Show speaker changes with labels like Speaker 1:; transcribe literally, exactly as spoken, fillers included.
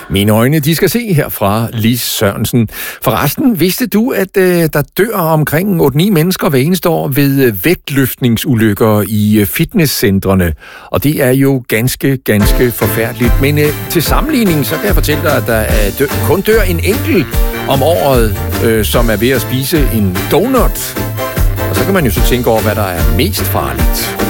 Speaker 1: Mine øjne, de skal se herfra, Lis Sørensen. Forresten, vidste du, at øh, der dør omkring otte ni mennesker hver eneste år ved øh, vægtløftningsulykker i øh, fitnesscentrene? Og det er jo ganske, ganske forfærdeligt. Men øh, til sammenligning, så kan jeg fortælle dig, at der er dø- kun dør en enkelt om året, øh, som er ved at spise en donut. Og så kan man jo så tænke over, hvad der er mest farligt.